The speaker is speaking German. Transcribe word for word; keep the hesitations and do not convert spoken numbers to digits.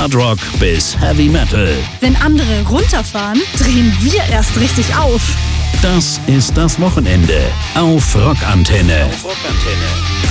Hardrock bis Heavy Metal. Wenn andere runterfahren, drehen wir erst richtig auf. Das ist das Wochenende auf Rockantenne. Auf Rockantenne.